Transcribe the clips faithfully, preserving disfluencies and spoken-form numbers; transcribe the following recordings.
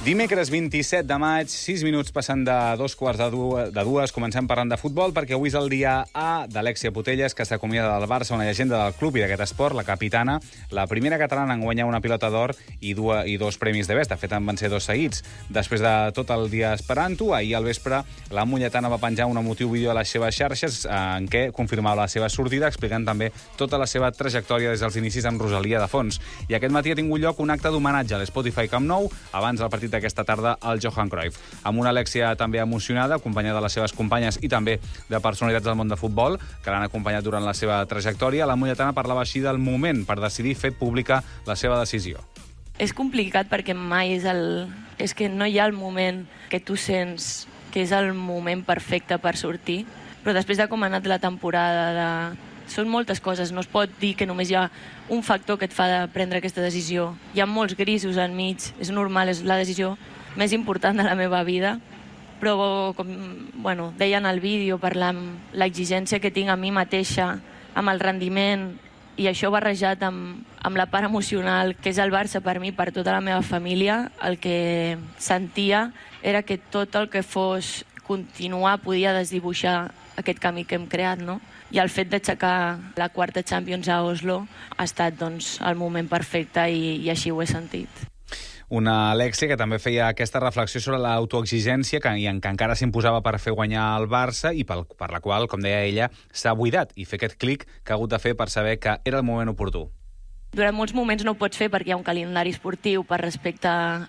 Dimecres vint-i-set de maig, sis minuts passant de dos quarts de dues, de dues, comencem parlant de futbol, perquè avui és el dia A d'Alexia Putellas, que s'acomiada del Barça, una llegenda del club i d'aquest esport, la capitana, la primera catalana en guanyar una pilota d'or i, dues, i dos premis de best. De fet, en van ser dos seguits. Després de tot el dia esperant-ho, ahir al vespre, la mulletana va penjar un emotiu vídeo a les seves xarxes en què confirmava la seva sortida, explicant també tota la seva trajectòria des dels inicis amb Rosalia de fons. I aquest matí ha tingut lloc un acte d'homenatge a l'Spotify Camp Nou, abans del partit d'aquesta tarda al Johan Cruyff. Amb una Alexia també emocionada, acompanyada de les seves companyes i també de personalitats del món de futbol, que l'han acompanyat durant la seva trajectòria, la mulletana parlava així del moment per decidir fer pública la seva decisió. És complicat perquè mai és el... És que no hi ha el moment que tu sents que és el moment perfecte per sortir, però després de com ha anat la temporada, de... són moltes coses, no es pot dir que només hi ha un factor que et fa de prendre aquesta decisió. Hi ha molts grisos enmig, és normal, és la decisió més important de la meva vida, però com bueno, deia en el vídeo, parlar amb l'exigència que tinc a mi mateixa, amb el rendiment, i això barrejat amb, amb la part emocional, que és el Barça per mi, per tota la meva família, el que sentia era que tot el que fos continuar podia desdibuixar aquest camí que hem creat, no? I el fet d'aixecar la quarta Champions a Oslo ha estat doncs, el moment perfecte i, i així ho he sentit. Una Alexia que també feia aquesta reflexió sobre l'autoexigència que, que encara s'imposava per fer guanyar el Barça i pel, per la qual, com deia ella, s'ha buidat i fer aquest clic que ha hagut de fer per saber que era el moment oportú. Durant molts moments no ho pots fer perquè hi ha un calendari esportiu per respecte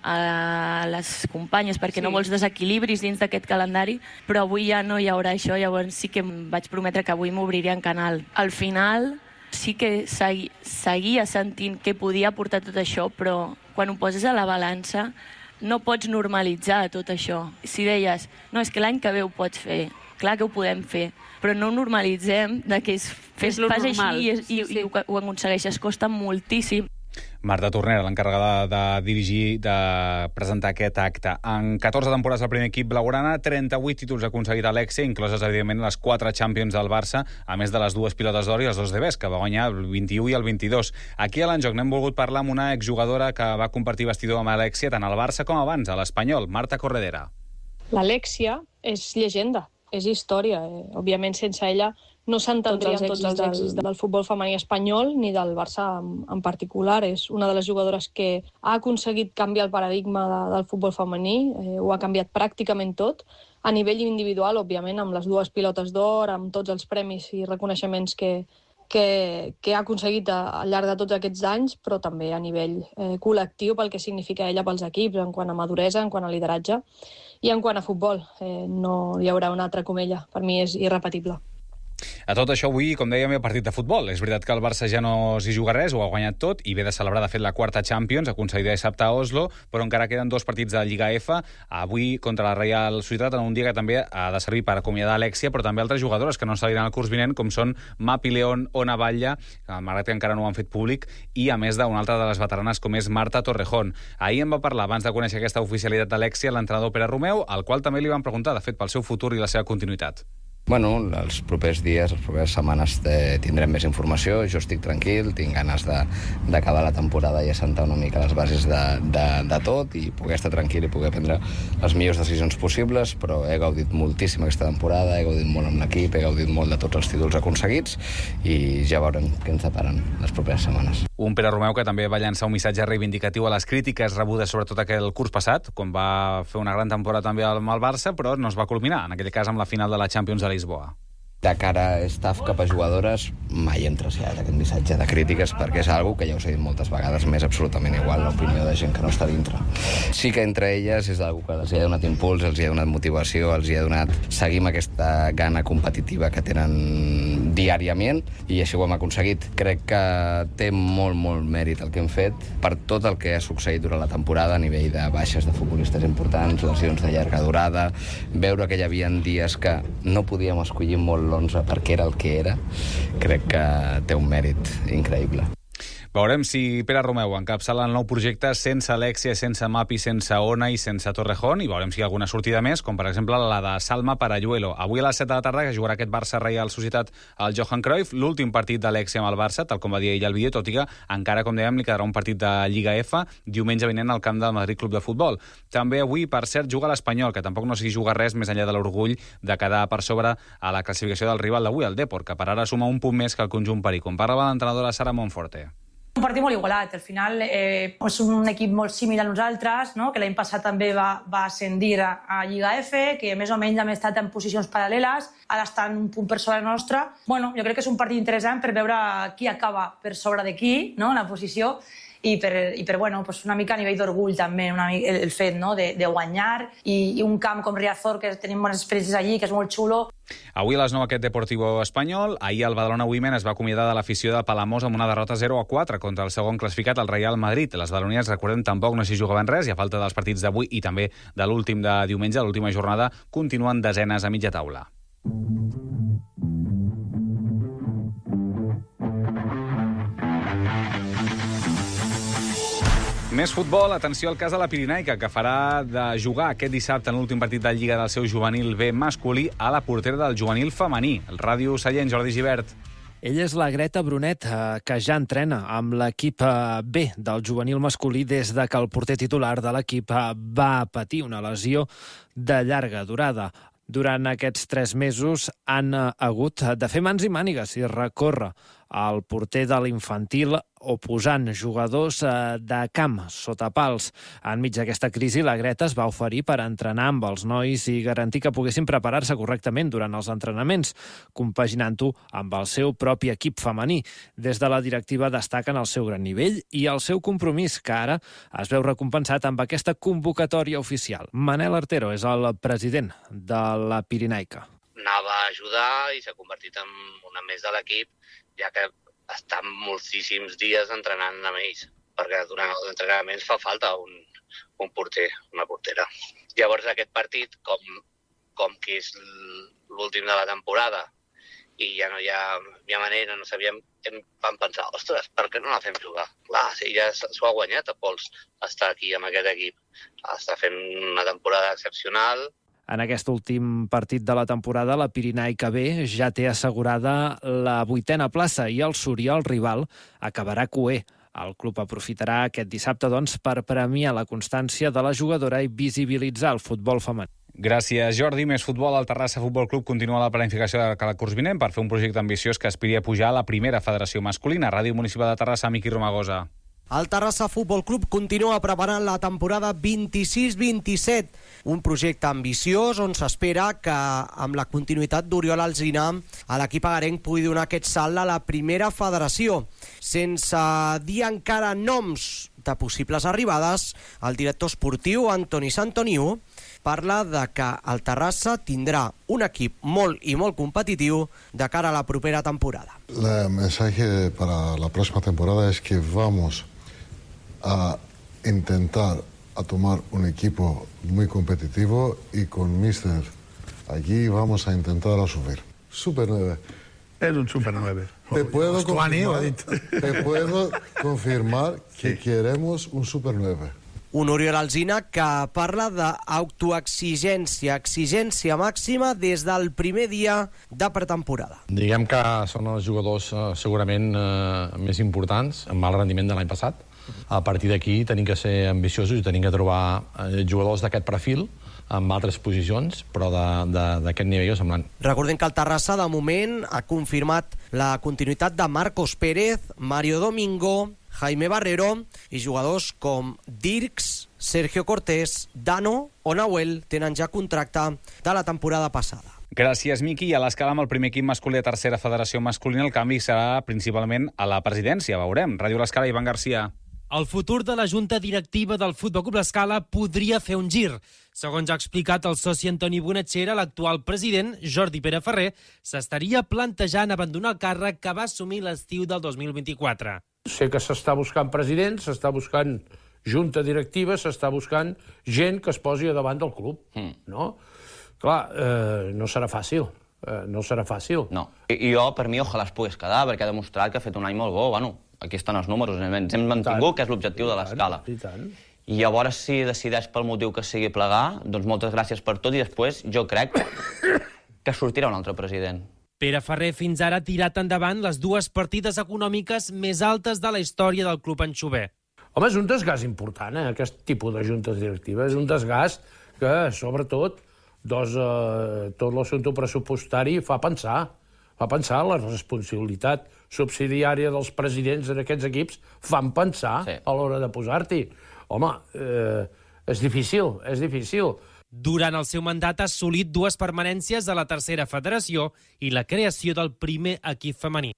a les companyes, perquè sí. No vols desequilibris dins d'aquest calendari, però avui ja no hi haurà això, llavors sí que em vaig prometre que avui m'obriria en canal. Al final sí que segui, seguia sentint que podia portar tot això, però quan ho poses a la balança no pots normalitzar tot això. Si deies, no, és que l'any que ve ho pots fer, clar que ho podem fer, però no ho normalitzem de que és, fes, fas així i, i, sí, sí. i ho, ho aconsegueixes. Costa moltíssim. Marta Tornera, l'encarregada de dirigir, de presentar aquest acte. En catorze temporades al primer equip blaugrana, trenta-vuit títols ha aconseguit Alexia, incloses, evidentment, les quatre Champions del Barça, a més de les dues pilotes d'or i els dos de best, que va guanyar el vint-i-u i el vint-i-dos. Aquí a l'Enjoc n'hem volgut parlar amb una exjugadora que va compartir vestidor amb Alexia tant al Barça com abans, a l'Espanyol, Marta Corredera. L'Alexia és llegenda, és història. Eh? Òbviament, sense ella no s'entendrien tots els èxits del, del futbol femení espanyol ni del Barça en, en particular. És una de les jugadores que ha aconseguit canviar el paradigma de, del futbol femení, eh, ho ha canviat pràcticament tot, a nivell individual, òbviament, amb les dues pilotes d'or, amb tots els premis i reconeixements que, que, que ha aconseguit al llarg de tots aquests anys, però també a nivell eh, col·lectiu pel que significa ella pels equips, en quant a maduresa, en quant a lideratge i en quant a futbol. Eh, no hi haurà una altra com ella. Per mi és irrepetible. A tot això avui, com dèiem, hi ha partit de futbol. És veritat que el Barça ja no s'hi juga res, ho ha guanyat tot i ve de celebrar, de fet, la quarta Champions, aconseguida dissabte a Oslo, però encara queden dos partits de Lliga F, avui contra la Real Societat, en un dia que també ha de servir per acomiadar Alexia, però també altres jugadores que no saliran al curs vinent, com són Mapi León o Navalla, malgrat que encara no ho han fet públic, i a més d'una altra de les veteranes, com és Marta Torrejón. Ahir em va parlar, abans de conèixer aquesta oficialitat d'Alexia, l'entrenador Pere Romeu, al qual també li van preguntar, de fet, pel seu futur i la seva continuïtat. Bueno, els propers dies, les properes setmanes eh, tindrem més informació, jo estic tranquil, tinc ganes d'acabar la temporada i assentar una mica les bases de, de, de tot i poder estar tranquil i poder prendre les millors decisions possibles, però he gaudit moltíssim aquesta temporada, he gaudit molt amb l'equip, he gaudit molt de tots els títols aconseguits i ja veurem què ens deparen les properes setmanes. Un Pere Romeu que també va llançar un missatge reivindicatiu a les crítiques rebudes sobretot aquell curs passat, quan va fer una gran temporada també amb el Barça, però no es va culminar, en aquell cas amb la final de la Champions de Lisboa. De cara a staff cap a jugadores, mai hem traslladat aquest missatge de crítiques perquè és algo que ja us he dit moltes vegades, m'és absolutament igual l'opinió de gent que no està dintre. Sí que entre elles és algo que els hi ha donat impuls, els hi ha donat motivació, els hi ha donat seguir amb aquesta gana competitiva que tenen diàriament i així ho hem aconseguit. Crec que té molt, molt mèrit el que hem fet per tot el que ha succeït durant la temporada a nivell de baixes de futbolistes importants, lesions de llarga durada, veure que hi havia dies que no podíem escollir molt l'onze perquè era el que era, crec que té un mèrit increïble. Veurem si Pere Romeu encapçala el nou projecte sense Alexia, sense Mapi, sense Ona i sense Torrejón, i veurem si hi ha alguna sortida més, com per exemple la de Salma Paralluelo. Avui a les set de la tarda que jugarà aquest Barça-Reial Societat al Johan Cruyff, l'últim partit d'Alexia amb el Barça, tal com va dir ell al vídeo, tot i que encara, com dèiem, li quedarà un partit de Lliga F diumenge vinent al camp del Madrid Club de Futbol. També avui, per cert, juga l'Espanyol, que tampoc no s'hi juga res més enllà de l'orgull de quedar per sobre a la classificació del rival d'avui, el Depor, que per ara suma un punt més que el conjunt perico. En parlava l'entrenadora Sara Monforte. Un partit molt igualat. Al final eh, és un equip molt similar a nosaltres, no? Que l'any passat també va, va ascendir a, a Lliga F, que més o menys hem estat en posicions paral·leles, ara està en un punt per sobre nostra. Bueno, jo crec que és un partit interessant per veure qui acaba per sobre de qui, no? En la posició, i per, i per bueno, pues una mica a nivell d'orgull també, una mica, el, el fet, no? de, de guanyar, i, i un camp com Riazor, que tenim bones experiències allí, que és molt xulo. Avui a les nou aquest Deportivo espanyol. Ahir el Badalona Women es va acomiadar de l'afició de Palamós amb una derrota zero a quatre contra el segon classificat, el Real Madrid. Les badalonines, recordem, tampoc no s'hi jugaven res, i a falta dels partits d'avui i també de l'últim de diumenge, l'última jornada, continuen desenes a mitja taula. Més futbol, atenció al cas de la Pirinaica, que farà de jugar aquest dissabte en l'últim partit de Lliga del seu juvenil B masculí a la portera del juvenil femení. El Ràdio Sallent, Jordi Gibert. Ella és la Greta Brunet, que ja entrena amb l'equip B del juvenil masculí des de que el porter titular de l'equip va patir una lesió de llarga durada. Durant aquests tres mesos han hagut de fer mans i mànigues i recórrer al porter de l'infantil o posant jugadors de camp sota pals. Enmig d'aquesta crisi, la Greta es va oferir per entrenar amb els nois i garantir que poguessin preparar-se correctament durant els entrenaments, compaginant-ho amb el seu propi equip femení. Des de la directiva destaquen el seu gran nivell i el seu compromís, que ara es veu recompensat amb aquesta convocatòria oficial. Manel Artero és el president de la Pirinaica. Anava a ajudar i s'ha convertit en una més de l'equip, ja que està moltíssims dies entrenant amb ells, perquè durant els entrenaments fa falta un, un porter, una portera. Llavors aquest partit, com, com que és l'últim de la temporada i ja no hi ha, hi ha manera, no sabíem, hem, vam pensar, ostres, per què no la fem jugar? Clar, si ja s'ho ha guanyat a pols estar aquí amb aquest equip. Està fent una temporada excepcional. En aquest últim partit de la temporada, la Pirinaica B ja té assegurada la vuitena plaça i el Súria, el rival, acabarà cuer. El club aprofitarà aquest dissabte, doncs, per premiar la constància de la jugadora i visibilitzar el futbol femení. Gràcies, Jordi. Més futbol. El Terrassa Futbol Club continua la planificació de cada curs vinent per fer un projecte ambiciós que aspiri a pujar a la primera federació masculina. Ràdio Municipal de Terrassa, Miqui Romagosa. El Terrassa Futbol Club continua preparant la temporada vint-i-sis vint-i-set, un projecte ambiciós on s'espera que, amb la continuïtat d'Oriol Alsina, a l'equip agarenc pugui donar aquest salt a la primera federació. Sense dir encara noms de possibles arribades, el director esportiu, Antoni Santoniu, parla de que el Terrassa tindrà un equip molt i molt competitiu de cara a la propera temporada. El mensaje para la próxima temporada es que vamos a intentar a tomar un equipo muy competitivo y con Mister allí vamos a intentar a subir. Super nueve. Es un Super nueve. Te puedo confirmar, te puedo confirmar que sí. Queremos un Super nueve. Un Oriol Alsina que parla d'autoexigència, exigència màxima des del primer dia de pretemporada. Diguem que són els jugadors eh, segurament eh, més importants, amb el rendiment de l'any passat. A partir d'aquí tenim que ser ambiciosos i tenim que trobar eh, jugadors d'aquest perfil amb altres posicions, però d'aquest nivell semblant. Recordem que el Terrassa, de moment, ha confirmat la continuïtat de Marcos Pérez, Mario Domingo, Jaime Barrero i jugadors com Dirks, Sergio Cortés, Dano o Nahuel tenen ja contracte de la temporada passada. Gràcies, Miqui. I a l'escala amb el primer equip masculí de tercera federació masculina, el canvi serà principalment a la presidència, veurem. Ràdio L'Escala, Ivan Garcia. El futur de la Junta Directiva del Futbol Club L'Escala podria fer un gir. Segons ha explicat el soci Antoni Bonatxera, l'actual president, Jordi Pere Ferrer, s'estaria plantejant abandonar el càrrec que va assumir l'estiu del dos mil vint-i-quatre. Sé que s'està buscant president, s'està buscant junta directiva, s'està buscant gent que es posi a davant del club, mm. no? Clar, eh, no serà fàcil, eh, no serà fàcil. No, I, i jo, per mi, ojalà es pogués quedar, perquè ha demostrat que ha fet un any molt bo, bueno, aquí estan els números, ens hem mantingut, que és l'objectiu de l'escala. I tant. I llavors, si decideix pel motiu que sigui plegar, doncs moltes gràcies per tot, i després jo crec que sortirà un altre president. Pere Ferrer fins ara ha tirat endavant les dues partides econòmiques més altes de la història del club anxover. Home, és un desgast important, eh, aquest tipus de juntes directives. És un desgast que, sobretot, doncs, eh, tot l'assumpte pressupostari fa pensar. Fa pensar la responsabilitat subsidiària dels presidents en aquests equips, fan pensar sí. a l'hora de posar-t'hi. Home, eh, és difícil, és difícil. Durant el seu mandat ha assolit dues permanències a la tercera federació i la creació del primer equip femení.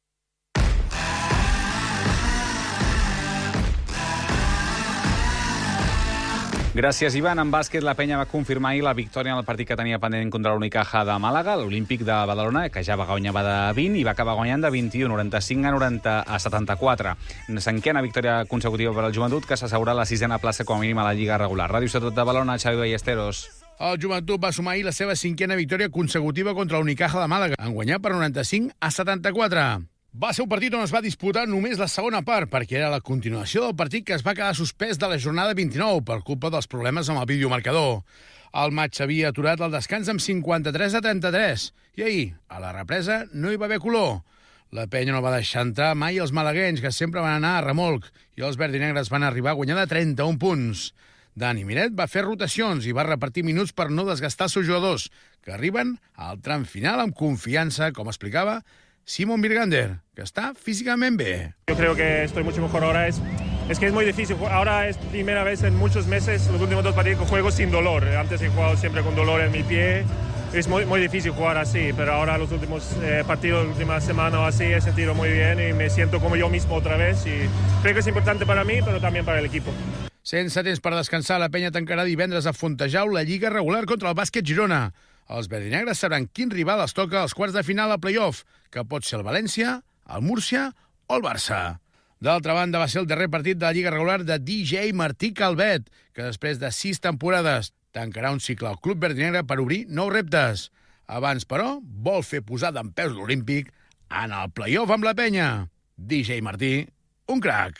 Gràcies, Ivan. En bàsquet, la penya va confirmar ahir la victòria en el partit que tenia pendent contra l'Unicaja de Màlaga, l'Olímpic de Badalona, que ja va guanyar de vint i va acabar guanyant de vint-i-u, noranta-cinc a noranta a setanta-quatre. Cinquena victòria consecutiva per al Joventut, que s'assegura la sisena plaça com a mínim a la Lliga regular. Ràdio Ciutat de Badalona, Xavi Ballesteros. El Joventut va sumar ahir la seva cinquena victòria consecutiva contra l'Unicaja de Màlaga, en guanyar per noranta-cinc a setanta-quatre. Va ser un partit on es va disputar només la segona part, perquè era la continuació del partit que es va quedar suspès de la jornada vint-i-nou per culpa dels problemes amb el videomarcador. El maig s'havia aturat al descans amb cinquanta-tres a trenta-tres, i ahir, a la represa, no hi va haver color. La penya no va deixar entrar mai els malaguenys, que sempre van anar a remolc, i els verdinegres van arribar a guanyar de trenta-un punts. Dani Miret va fer rotacions i va repartir minuts per no desgastar els seus jugadors, que arriben al tram final amb confiança, com explicava Simon Birgander, que está físicamente bien. Yo creo que estoy mucho mejor ahora. Es, es que es muy difícil. Ahora es primera vez en muchos meses, los últimos dos partidos, que juego sin dolor. Antes he jugado siempre con dolor en mi pie. Es muy, muy difícil jugar así, pero ahora los últimos eh, partidos, la última semana o así, he sentido muy bien y me siento como yo mismo otra vez. Y creo que es importante para mí, pero también para el equipo. Sense temps per descansar, la penya tancarà divendres a Fontejau la Lliga regular contra el Bàsquet Girona. Els verdinegres sabran quin rival es toca als quarts de final a play-off, que pot ser el València, el Múrcia o el Barça. D'altra banda, va ser el darrer partit de la Lliga regular de D J Martí Calvet, que després de sis temporades tancarà un cicle al club verdinegre per obrir nous reptes. Abans, però, vol fer posada en peus l'Olímpic en el play-off amb la penya. D J Martí, un crac.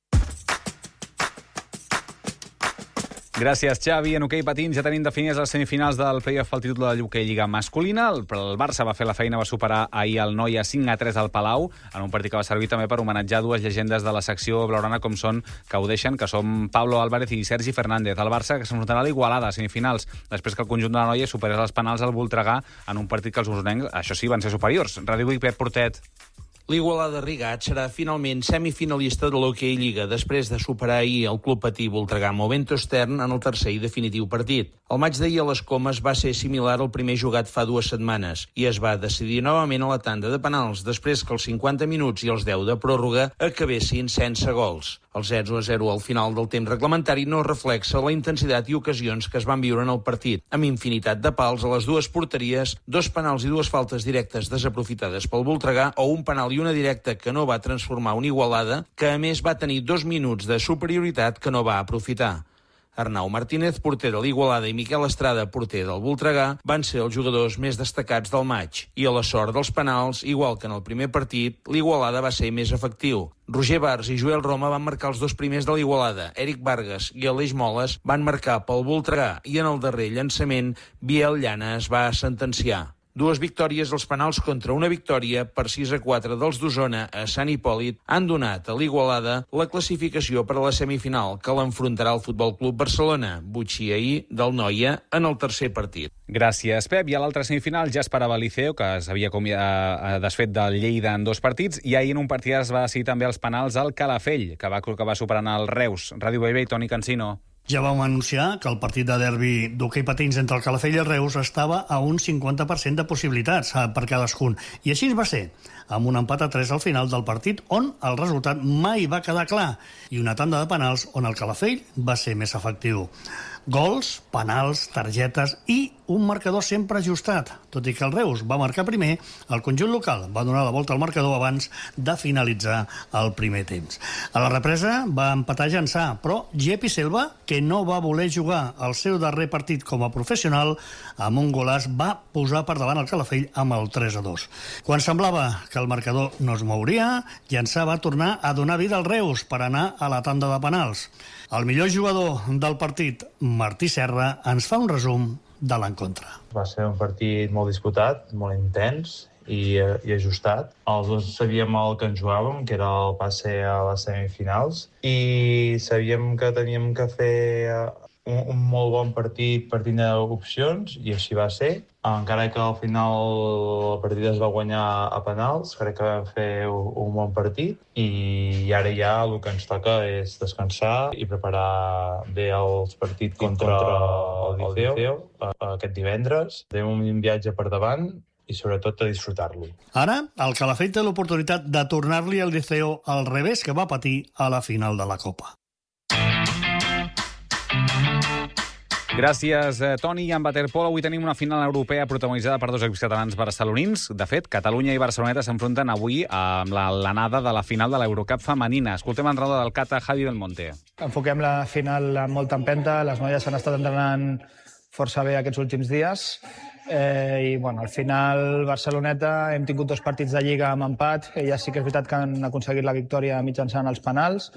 Gràcies, Xavi. En hoquei patins ja tenim definides les semifinals del play-off pel títol de la hoquei Lliga masculina. El, el Barça va fer la feina, va superar ahir el Noia cinc a tres al Palau, en un partit que va servir també per homenatjar dues llegendes de la secció blaugrana com són, que ho deixen, que són Pablo Álvarez i Sergi Fernández. El Barça que s'enfrontarà a l'Igualada a semifinals, després que el conjunt de la Noia superés els penals al Voltregà en un partit que els usonencs, això sí, van ser superiors. Ràdio Vic, Pep Portet. L'Igualada Rigat serà finalment semifinalista de l'hoquei Lliga després de superar ahir el Club Patí Voltregà Movento Stern en el tercer i definitiu partit. El maig d'ahir a les Comes va ser similar al primer jugat fa dues setmanes i es va decidir novament a la tanda de penals després que els cinquanta minuts i els deu de pròrroga acabessin sense gols. El zero a zero al final del temps reglamentari no reflexa la intensitat i ocasions que es van viure en el partit, amb infinitat de pals a les dues porteries, dos penals i dues faltes directes desaprofitades pel Voltregà o un penal i una directa que no va transformar una Igualada, que a més va tenir dos minuts de superioritat que no va aprofitar. Arnau Martínez, porter de l'Igualada, i Miquel Estrada, porter del Voltregà, van ser els jugadors més destacats del maig. I a la sort dels penals, igual que en el primer partit, l'Igualada va ser més efectiu. Roger Bars i Joel Roma van marcar els dos primers de l'Igualada. Eric Vargas i Aleix Moles van marcar pel Voltregà i en el darrer llançament, Biel Llanes va sentenciar. Dues victòries als penals contra una victòria per sis a quatre dels d'Osona a Sant Hipòlit han donat a l'Igualada la classificació per a la semifinal, que l'enfrontarà al Futbol Club Barcelona, butxí ahir del Noia en el tercer partit. Gràcies, Pep. I a l'altra semifinal ja esperava l'Iceo, que s'havia desfet del Lleida en dos partits, i ahir en un partit es va decidir també els penals al Calafell, que va, que va superant el Reus. Ràdio Bellvei, Toni Cancino. Ja vam anunciar que el partit de derbi d'hoquei patins entre el Calafell i el Reus estava a un cinquanta per cent de possibilitats per cadascun. I així va ser, amb un empat a tres al final del partit, on el resultat mai va quedar clar, i una tanda de penals on el Calafell va ser més efectiu. Gols, penals, targetes i un marcador sempre ajustat. Tot i que el Reus va marcar primer, el conjunt local va donar la volta al marcador abans de finalitzar el primer temps. A la represa va empatar Llançà, però Gepi Selva, que no va voler jugar el seu darrer partit com a professional, amb un golaç va posar per davant el Calafell amb el tres a dos. Quan semblava que el marcador no es mouria, Llançà va tornar a donar vida al Reus per anar a la tanda de penals. El millor jugador del partit, Martí Serra, ens fa un resum de l'encontre. Va ser un partit molt disputat, molt intens i, i ajustat. Els dos sabíem el que ens jugàvem, que era el passe a les semifinals, i sabíem que teníem que fer un, un molt bon partit per tindre opcions, i així va ser. Encara que al final el partit es va guanyar a penals, crec que vam fer un bon partit, i ara ja el que ens toca és descansar i preparar bé els partits contra, contra el Liceo aquest divendres. Tenim un viatge per davant i sobretot a disfrutar-lo. Ara, el Calafell té l'oportunitat de tornar-li al Liceo al revés que va patir a la final de la Copa. Gràcies, Toni. I en waterpolo avui tenim una final europea protagonitzada per dos equips catalans barcelonins. De fet, Catalunya i Barceloneta s'enfronten avui amb l'anada de la final de l'Eurocup femenina. Escoltem l'entrenador del Cata, Javi Belmonte. Enfoquem la final amb molta empenta. Les noies s'han estat entrenant força bé aquests últims dies. Eh, I, bueno, al final, Barceloneta, hem tingut dos partits de Lliga amb empat. Elles sí que és veritat que han aconseguit la victòria mitjançant els penals.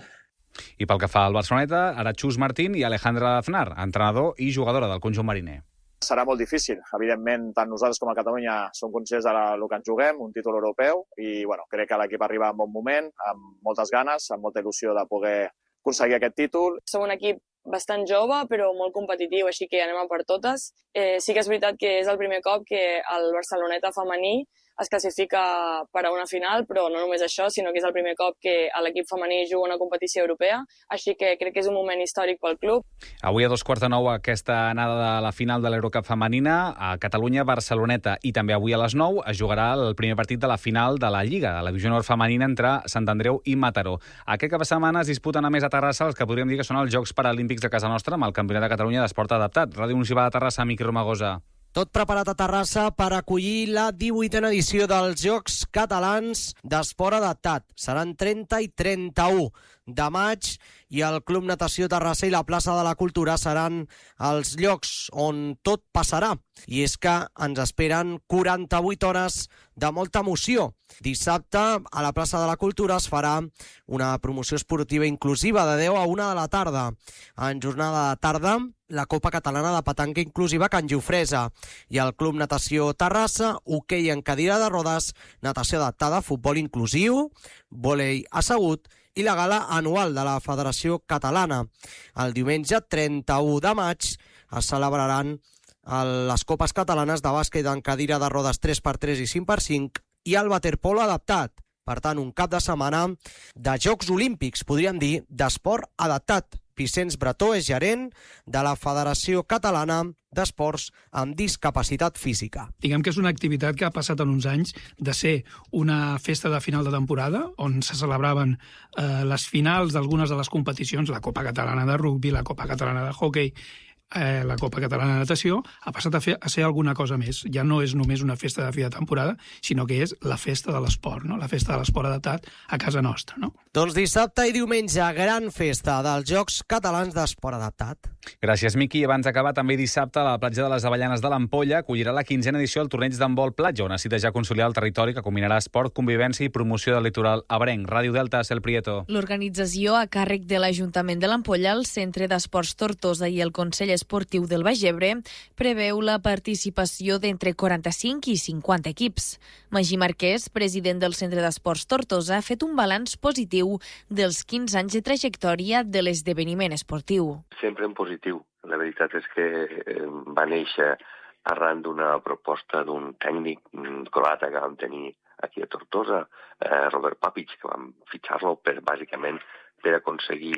I pel que fa al Barceloneta, ara Xus Martín i Alejandra Aznar, entrenador i jugadora del conjunt mariner. Serà molt difícil. Evidentment, tant nosaltres com a Catalunya som conscients del que ens juguem, un títol europeu, i bueno, crec que l'equip arriba en bon moment, amb moltes ganes, amb molta il·lusió de poder aconseguir aquest títol. Som un equip bastant jove, però molt competitiu, així que anem a per totes. Eh, sí que és veritat que és el primer cop que el Barceloneta femení es classifica per a una final, però no només això, sinó que és el primer cop que l'equip femení juga una competició europea, així que crec que és un moment històric pel club. Avui a dos quarts de nou aquesta anada de la final de l'Eurocup femenina a Catalunya, Barceloneta, i també avui a les nou es jugarà el primer partit de la final de la Lliga, de la divisió honor femenina entre Sant Andreu i Mataró. Aquest cap de setmana es disputen a més a Terrassa els que podríem dir que són els Jocs Paralímpics de casa nostra amb el Campionat de Catalunya d'Esport Adaptat. Ràdio Municipal de Terrassa, Miqui Romagosa. Tot preparat a Terrassa per acollir la divuitena edició dels Jocs Catalans d'Esport Adaptat. Seran trenta i trenta-u de maig i el Club Natació Terrassa i la plaça de la Cultura seran els llocs on tot passarà. I és que ens esperen quaranta-vuit hores de molta emoció. Dissabte, a la plaça de la Cultura, es farà una promoció esportiva inclusiva de deu a una de la tarda. En jornada de tarda, la Copa Catalana de Petanca Inclusiva Can Jofresa i el Club Natació Terrassa, hoquei en cadira de rodes, natació adaptada, futbol inclusiu, vòlei assegut i la gala anual de la Federació Catalana. El diumenge trenta-u de maig es celebraran les Copes Catalanes de bàsquet en cadira de rodes tres per tres i cinc per cinc i el waterpolo adaptat. Per tant, un cap de setmana de Jocs Olímpics, podríem dir, d'esport adaptat. Vicenç Bretó és gerent de la Federació Catalana d'Esports amb Discapacitat Física. Diguem que és una activitat que ha passat en uns anys de ser una festa de final de temporada on se celebraven eh, les finals d'algunes de les competicions, la Copa Catalana de Rugby, la Copa Catalana de Hockey, eh, la Copa Catalana de Natació, ha passat a, fer, a ser alguna cosa més. Ja no és només una festa de fi de temporada, sinó que és la festa de l'esport, no? La festa de l'esport adaptat a casa nostra. No? Doncs dissabte i diumenge, gran festa dels Jocs Catalans d'Esport Adaptat. Gràcies, Miqui. Abans d'acabar, també dissabte, la platja de les Avellanes de l'Ampolla acollirà la quinzena edició del torneig d'handbol platja, una cita ja consolidada al territori que combinarà esport, convivència i promoció del litoral abrenc. Ràdio Delta, Cel Prieto. L'organització, a càrrec de l'Ajuntament de l'Ampolla, el Centre d'Esports Tortosa i el Consell Esportiu del Baix Ebre, preveu la participació d'entre quaranta-cinc i cinquanta equips. Magí Marquès, president del Centre d'Esports Tortosa, ha fet un balanç positiu dels quinze anys de trajectòria de l'esdeveniment esportiu. Sempre en positiu. La veritat és que va néixer arran d'una proposta d'un tècnic croata que vam tenir aquí a Tortosa, Robert Papic, que vam fitxar-lo per, bàsicament, per aconseguir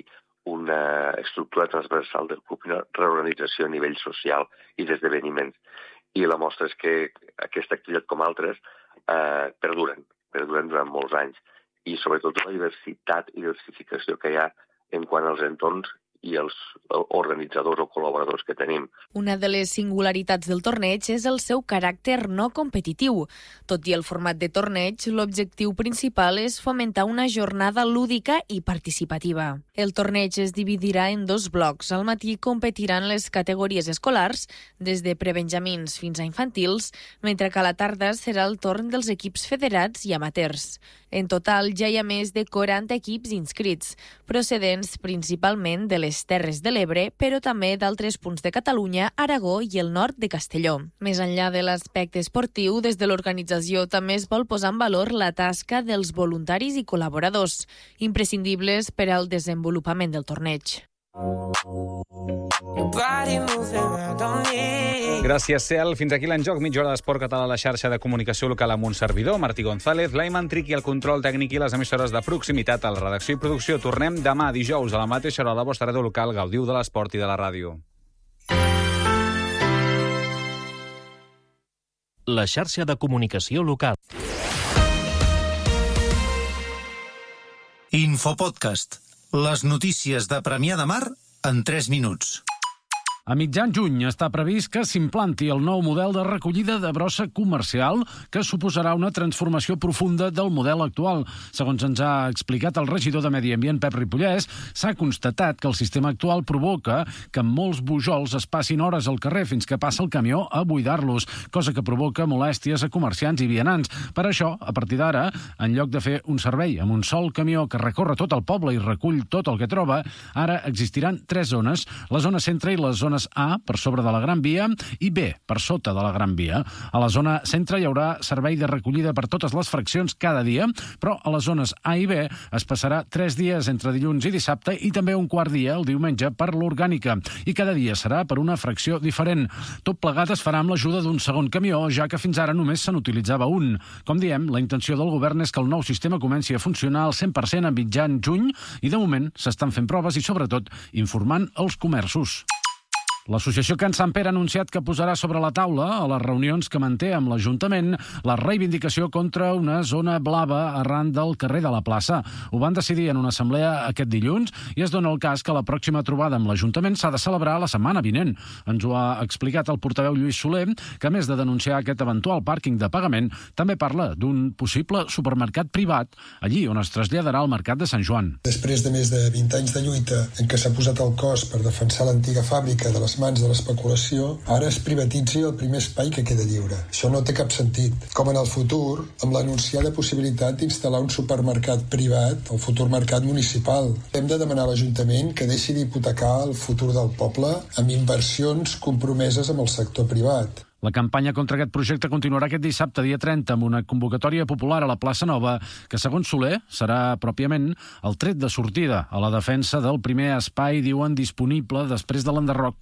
una estructura transversal del club i una reorganització a nivell social i d'esdeveniments. I la mostra és que aquesta activitat, com altres, eh, perduren, perduren durant molts anys. I sobretot la diversitat i diversificació que hi ha en quant als entorns i els organitzadors o col·laboradors que tenim. Una de les singularitats del torneig és el seu caràcter no competitiu. Tot i el format de torneig, l'objectiu principal és fomentar una jornada lúdica i participativa. El torneig es dividirà en dos blocs. Al matí competiran les categories escolars, des de prebenjamins fins a infantils, mentre que a la tarda serà el torn dels equips federats i amateurs. En total, ja hi ha més de quaranta equips inscrits, procedents principalment de les Terres de l'Ebre, però també d'altres punts de Catalunya, Aragó i el nord de Castelló. Més enllà de l'aspecte esportiu, des de l'organització també es vol posar en valor la tasca dels voluntaris i col·laboradors, imprescindibles per al desenvolupament del torneig. Gràcies, Cel. Fins aquí l'enjoc. Mitja hora d'esport català a la xarxa de comunicació local amb un servidor, Martí González, l'Aiman Triqui, el control tècnic i les emissores de proximitat a la redacció i producció. Tornem demà dijous a la mateixa hora a la vostra ràdio local. Gaudiu de l'esport i de la ràdio. La xarxa de comunicació local. Infopodcast. Les notícies de Premià de Mar en tres minuts. A mitjan juny està previst que s'implanti el nou model de recollida de brossa comercial, que suposarà una transformació profunda del model actual. Segons ens ha explicat el regidor de Medi Ambient, Pep Ripollès, s'ha constatat que el sistema actual provoca que molts bujols es passin hores al carrer fins que passa el camió a buidar-los, cosa que provoca molèsties a comerciants i vianants. Per això, a partir d'ara, en lloc de fer un servei amb un sol camió que recorre tot el poble i recull tot el que troba, ara existiran tres zones, la zona centre i les zones A, per sobre de la Gran Via, i B, per sota de la Gran Via. A la zona centre hi haurà servei de recollida per totes les fraccions cada dia, però a les zones A i B es passarà tres dies entre dilluns i dissabte i també un quart dia el diumenge per l'orgànica, i cada dia serà per una fracció diferent. Tot plegat es farà amb l'ajuda d'un segon camió, ja que fins ara només se n'utilitzava un. Com diem, la intenció del govern és que el nou sistema comenci a funcionar al cent per cent a mitjan juny i de moment s'estan fent proves i sobretot informant els comerços. L'Associació Can Sant Pere ha anunciat que posarà sobre la taula, a les reunions que manté amb l'Ajuntament, la reivindicació contra una zona blava arran del carrer de la plaça. Ho van decidir en una assemblea aquest dilluns i es dona el cas que la pròxima trobada amb l'Ajuntament s'ha de celebrar la setmana vinent. Ens ho ha explicat el portaveu Lluís Soler, que a més de denunciar aquest eventual pàrquing de pagament, també parla d'un possible supermercat privat allí on es traslladarà al Mercat de Sant Joan. Després de més de vint anys de lluita en què s'ha posat el cos per defensar l'antiga fàbrica de les mans de l'especulació, ara es privatitzi el primer espai que queda lliure. Això no té cap sentit. Com en el futur, amb l'anunciada possibilitat d'instal·lar un supermercat privat, el futur mercat municipal. Hem de demanar a l'Ajuntament que deixi d'hipotecar el futur del poble amb inversions compromeses amb el sector privat. La campanya contra aquest projecte continuarà aquest dissabte, dia trenta, amb una convocatòria popular a la plaça Nova, que, segons Soler, serà pròpiament el tret de sortida a la defensa del primer espai, diuen, disponible després de l'enderroc.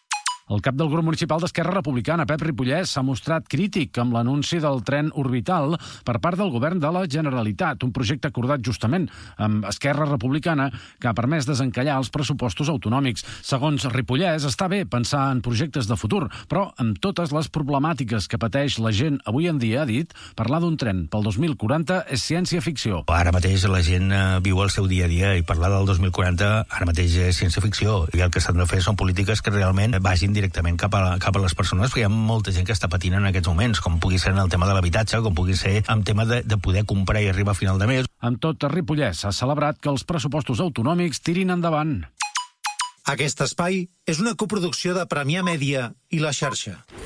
El cap del grup municipal d'Esquerra Republicana, Pep Ripollès, s'ha mostrat crític amb l'anunci del tren orbital per part del govern de la Generalitat, un projecte acordat justament amb Esquerra Republicana que ha permès desencallar els pressupostos autonòmics. Segons Ripollès, està bé pensar en projectes de futur, però amb totes les problemàtiques que pateix la gent avui en dia, ha dit, parlar d'un tren pel dos mil quaranta és ciència-ficció. Ara mateix la gent viu el seu dia a dia i parlar del dos mil quaranta ara mateix és ciència-ficció i el que s'han de fer són polítiques que realment vagin directament cap a, cap a les persones, perquè hi ha molta gent que està patint en aquests moments, com pugui ser en el tema de l'habitatge, com pugui ser en tema de, de poder comprar i arribar a final de mes. Amb tot, Ripollès ha celebrat que els pressupostos autonòmics tirin endavant. Aquest espai és una coproducció de Premià Mèdia i La Xarxa.